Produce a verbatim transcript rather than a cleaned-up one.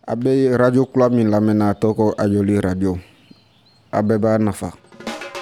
A bɛ radio kura min lamɛnna a tɔgɔ ko Ayɔli radio a bɛɛ b'a nafa.